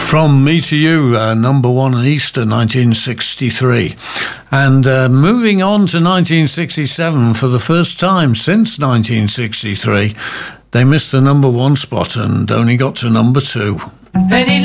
From Me to You, number one in Easter 1963. And moving on to 1967, for the first time since 1963, they missed the number one spot and only got to number two.